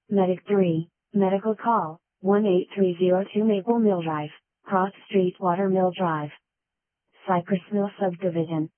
Medic 3, medical call, 18302 Maple Mill Drive, Cross Street Watermill Drive. Cypress Mill Subdivision.